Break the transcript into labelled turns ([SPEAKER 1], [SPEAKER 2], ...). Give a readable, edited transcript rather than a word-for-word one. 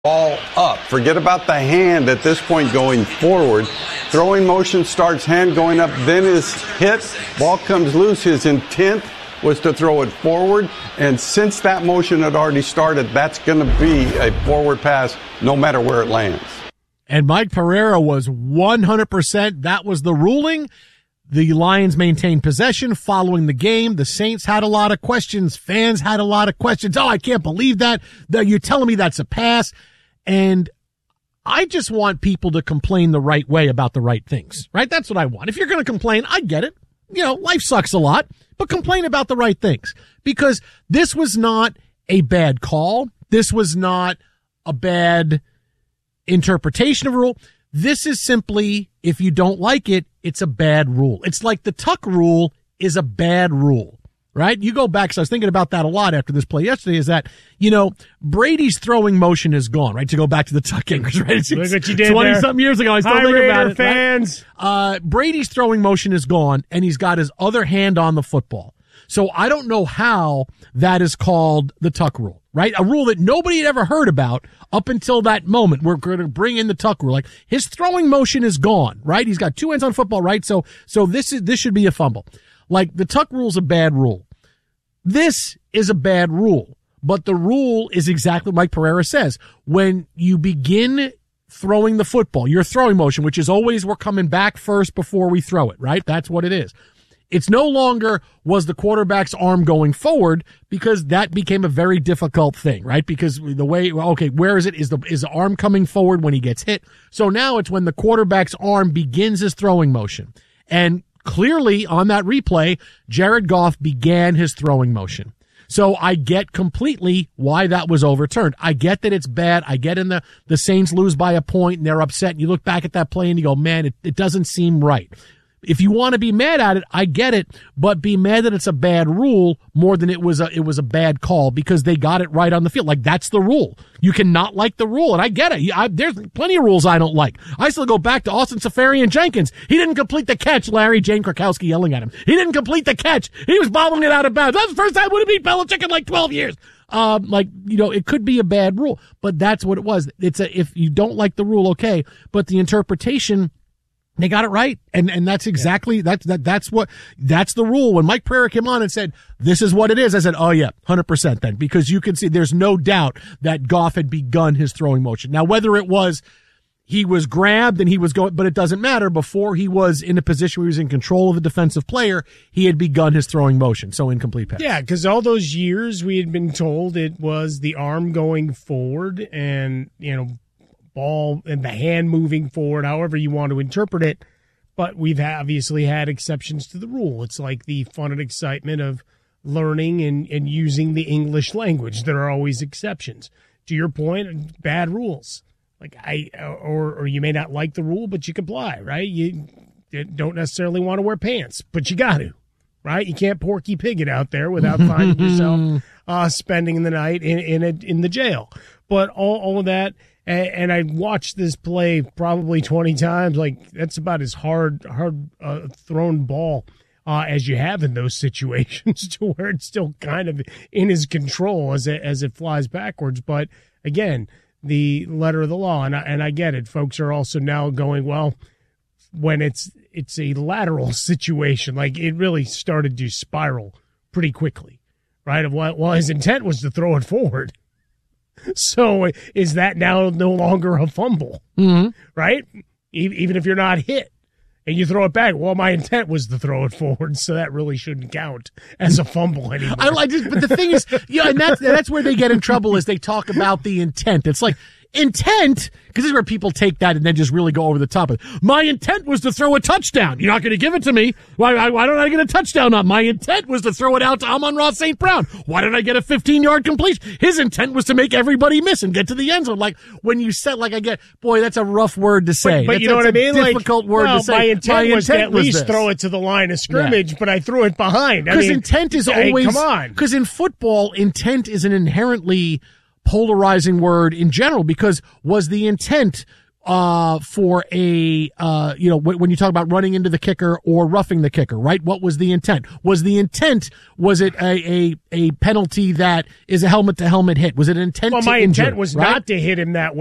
[SPEAKER 1] ball up. Forget about the hand at this point going forward. Throwing motion starts, hand going up, then is hit. Ball comes loose. His intent was to throw it forward. And since that motion had already started, that's going to be a forward pass no matter where it lands.
[SPEAKER 2] And Mike Pereira was 100%. That was the ruling. The Lions maintained possession following the game. The Saints had a lot of questions. Fans had a lot of questions. Oh, I can't believe that. You're telling me that's a pass. And I just want people to complain the right way about the right things, right? That's what I want. If you're going to complain, I get it. You know, life sucks a lot, but complain about the right things, because this was not a bad call. This was not a bad interpretation of a rule. This is simply, if you don't like it, it's a bad rule. It's like the Tuck rule is a bad rule, right? You go back, so I was thinking about that a lot after this play yesterday, is that, you know, Brady's throwing motion is gone, right? To go back to the Tuck English, right?
[SPEAKER 3] Look what you did
[SPEAKER 2] 20-something years ago. I still think about it.
[SPEAKER 3] Fans.
[SPEAKER 2] Right? Brady's throwing motion is gone, and he's got his other hand on the football. So I don't know how that is called the Tuck rule, right? A rule that nobody had ever heard about up until that moment. We're going to bring in the Tuck rule. Like, his throwing motion is gone, right? He's got two hands on football, right? So this should be a fumble. Like, the Tuck rule is a bad rule. This is a bad rule, but the rule is exactly like Pereira says. When you begin throwing the football, your throwing motion, which is always we're coming back first before we throw it, right? That's what it is. It's no longer was the quarterback's arm going forward, because that became a very difficult thing, right? Because the way, okay, where is it? Is the arm coming forward when he gets hit? So now it's when the quarterback's arm begins his throwing motion. And clearly on that replay, Jared Goff began his throwing motion. So I get completely why that was overturned. I get that it's bad. I get the Saints lose by a point and they're upset. And you look back at that play and you go, man, it doesn't seem right. If you want to be mad at it, I get it, but be mad that it's a bad rule more than it was a bad call, because they got it right on the field. Like, that's the rule. You cannot like the rule, and I get it. There's plenty of rules I don't like. I still go back to Austin Seferian-Jenkins. He didn't complete the catch, Larry. Jane Krakowski yelling at him. He didn't complete the catch. He was bobbling it out of bounds. That's the first time would have beat Belichick in like 12 years. It could be a bad rule, but that's what it was. If you don't like the rule, okay, but the interpretation, they got it right. And that's exactly, that's the rule. When Mike Pereira came on and said, this is what it is, I said, oh yeah, 100% then, because you can see there's no doubt that Goff had begun his throwing motion. Now, whether it was he was grabbed and he was going, but it doesn't matter. Before he was in a position where he was in control of a defensive player, he had begun his throwing motion. So incomplete pass.
[SPEAKER 3] Yeah, because all those years we had been told it was the arm going forward and, you know, ball and the hand moving forward, however you want to interpret it. But we've obviously had exceptions to the rule. It's like the fun and excitement of learning and using the English language. There are always exceptions. To your point, bad rules. Like or you may not like the rule, but you comply, right? You don't necessarily want to wear pants, but you got to, right? You can't Porky Pig it out there without finding yourself spending the night in the jail. But all of that. And I watched this play probably 20 times. Like, that's about as hard thrown ball as you have in those situations, to where it's still kind of in his control as it flies backwards. But again, the letter of the law, and I get it. Folks are also now going, well, when it's a lateral situation, like, it really started to spiral pretty quickly, right? Well, his intent was to throw it forward. So is that now no longer a fumble, right? Even if you're not hit and you throw it back, well, my intent was to throw it forward, so that really shouldn't count as a fumble anymore.
[SPEAKER 2] I like this, but the thing is, yeah, and that's where they get in trouble, is they talk about the intent. It's like, intent, because this is where people take that and then just really go over the top of it. My intent was to throw a touchdown. You're not going to give it to me. Why don't I get a touchdown on? My intent was to throw it out to Amon-Ra St. Brown. Why didn't I get a 15-yard completion? His intent was to make everybody miss and get to the end zone. Like, when you said, like, I get, boy, that's a rough word to say.
[SPEAKER 3] But you know what I mean?
[SPEAKER 2] Difficult word to say.
[SPEAKER 3] My intent was to at least throw it to the line of scrimmage, but I threw it behind.
[SPEAKER 2] Because intent is always,
[SPEAKER 3] come on.
[SPEAKER 2] Because in football, intent is an inherently polarizing word in general, because was the intent for a, when you talk about running into the kicker or roughing the kicker, right? What was the intent? Was it a penalty that is a helmet to helmet hit? Was it intended to injure?
[SPEAKER 3] My intent was not to hit him that way.